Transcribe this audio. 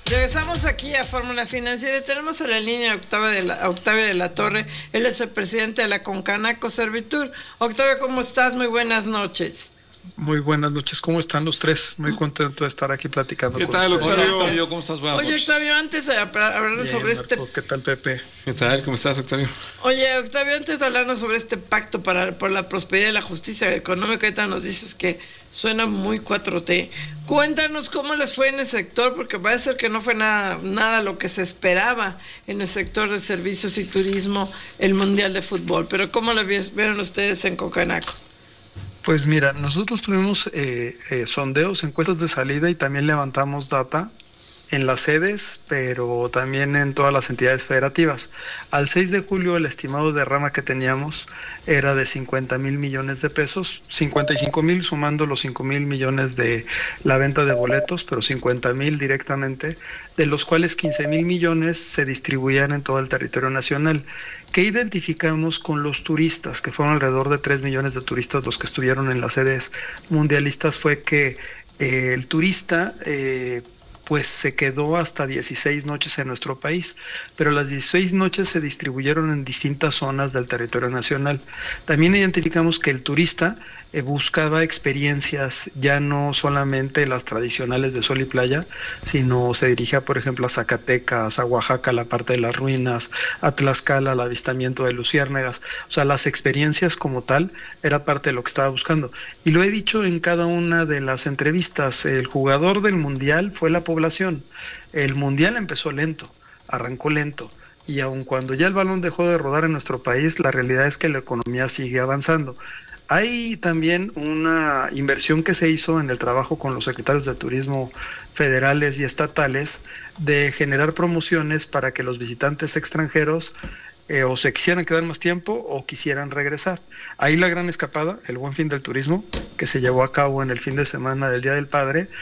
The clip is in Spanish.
Regresamos aquí a Fórmula Financiera y tenemos a la línea Octavio de la Torre. Él es el presidente de la Concanaco Servitur. Octavio, ¿cómo estás? Muy buenas noches. Muy buenas noches, ¿cómo están los tres? Muy contento de estar aquí platicando. ¿Qué tal, Octavio? ¿Cómo estás? Buenas noches. Oye, Octavio, antes de hablar sobre Marco, ¿qué tal, Pepe? ¿Qué tal? ¿Cómo estás, Octavio? Oye, Octavio, antes de hablarnos sobre este pacto por la prosperidad y la justicia económica, ahorita nos dices que suena muy 4T. Cuéntanos cómo les fue en el sector, porque parece ser que no fue nada lo que se esperaba en el sector de servicios y turismo, el Mundial de Fútbol. Pero ¿cómo lo vieron ustedes en Concanaco? Pues mira, nosotros tuvimos sondeos, encuestas de salida y también levantamos data en las sedes, pero también en todas las entidades federativas. Al 6 de julio el estimado de derrama que teníamos era de 50,000 millones de pesos, 55,000 sumando los 5,000 millones de la venta de boletos, pero 50,000 directamente, de los cuales 15,000 millones se distribuían en todo el territorio nacional. ¿Qué identificamos con los turistas, que fueron alrededor de 3 millones de turistas los que estuvieron en las sedes mundialistas? Fue que el turista pues se quedó hasta 16 noches en nuestro país, pero las 16 noches se distribuyeron en distintas zonas del territorio nacional. También identificamos que el turista buscaba experiencias ya no solamente las tradicionales de sol y playa, sino se dirigía, por ejemplo, a Zacatecas, a Oaxaca, la parte de las ruinas, a Tlaxcala, el avistamiento de luciérnagas. O sea, las experiencias como tal era parte de lo que estaba buscando. Y lo he dicho en cada una de las entrevistas, el jugador del Mundial fue la población. El Mundial empezó lento, arrancó lento. Y aun cuando ya el balón dejó de rodar en nuestro país, la realidad es que la economía sigue avanzando. Hay también una inversión que se hizo en el trabajo con los secretarios de turismo federales y estatales de generar promociones para que los visitantes extranjeros o se quisieran quedar más tiempo o quisieran regresar. Ahí la gran escapada, el Buen Fin del Turismo, que se llevó a cabo en el fin de semana del Día del Padre,